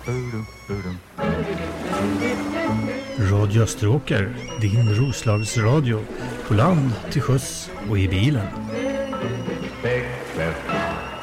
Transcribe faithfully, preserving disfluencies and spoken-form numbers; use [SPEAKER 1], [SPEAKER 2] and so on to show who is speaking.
[SPEAKER 1] Radio Österåker, din Roslagsradio, på land, till sjöss och i bilen.